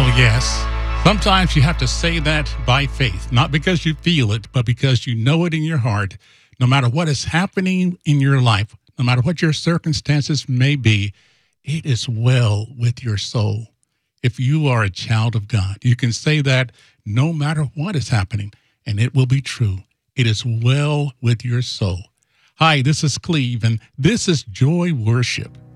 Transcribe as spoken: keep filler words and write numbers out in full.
Yes. Sometimes you have to say that by faith, not because you feel it, but because you know it in your heart. No matter what is happening in your life, no matter what your circumstances may be, it is well with your soul. If you are a child of God, you can say that no matter what is happening, and it will be true. It is well with your soul. Hi, this is Cleve, and this is Joy Worship.